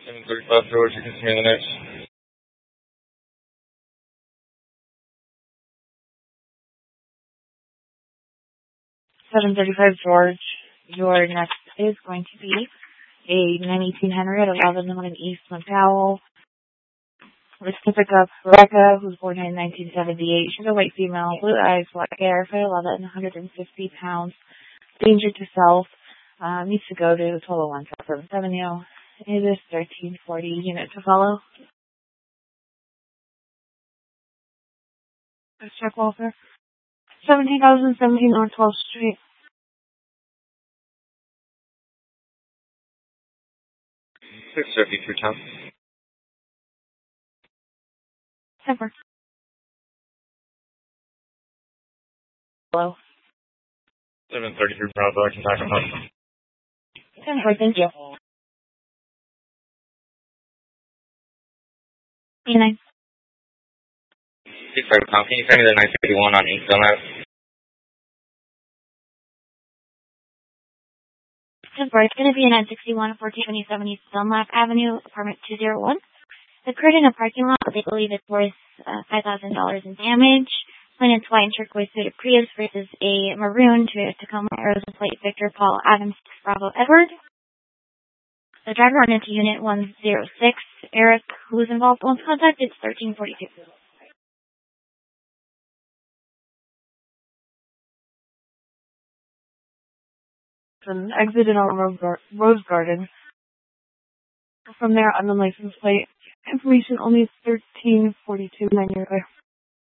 735 George, you can see me in the next. 735 George, your next is going to be a 19 Henry at 1101 East McDowell. This to pick up Rebecca, who's born in 1978. She's a white female, blue eyes, black hair, 5'11", 150 pounds. Danger to self. Needs to go to Total 1 South Avenue. It is 1340 unit to follow. Let's check Walter. 17,017 North 12th Street. 653 Tom. Temper. Hello. 733 Bravo, I can talk about. Temper, thank you. 89. 65 Tom, can you send me the 951 on Inkstone Ave? Temper, it's going to be a 961 1427 East Dunlap Avenue, apartment 201. It occurred in a parking lot, but they believe it's worth $5,000 in damage. Plaintiff's white and turquoise suited Prius versus a maroon Toyota Tacoma Aero's plate Victor Paul Adams Bravo Edward. The driver went into Unit 106. Eric, who was involved, once contacted, 1342. An exit in our Rose Garden. From there, on the license plate, information only 1342 9 years ago.